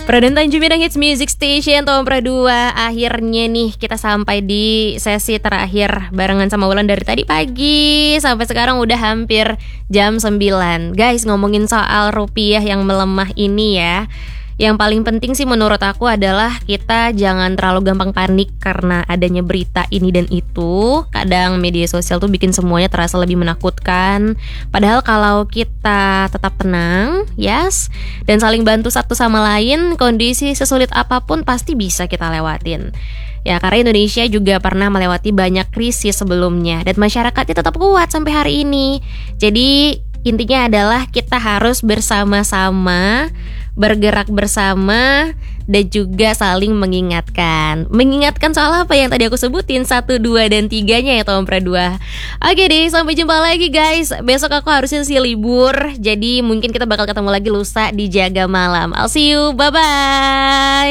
Pradana Tanjung Hits Music Station Tompra 2. Akhirnya nih kita sampai di sesi terakhir barengan sama Wulan dari tadi pagi sampai sekarang udah hampir jam 9. Guys, ngomongin soal rupiah yang melemah ini ya, yang paling penting sih menurut aku adalah kita jangan terlalu gampang panik karena adanya berita ini dan itu. Kadang media sosial tuh bikin semuanya terasa lebih menakutkan. Padahal kalau kita tetap tenang, yes, dan saling bantu satu sama lain, kondisi sesulit apapun pasti bisa kita lewatin. Ya, karena Indonesia juga pernah melewati banyak krisis sebelumnya dan masyarakatnya tetap kuat sampai hari ini. Jadi intinya adalah kita harus bersama-sama, bergerak bersama, dan juga saling mengingatkan. Mengingatkan soal apa yang tadi aku sebutin, 1, 2, dan 3-nya ya Tompra 2. Oke deh, sampai jumpa lagi guys. Besok aku harusnya sih libur, jadi mungkin kita bakal ketemu lagi lusa di Jaga Malam. I'll see you, bye-bye.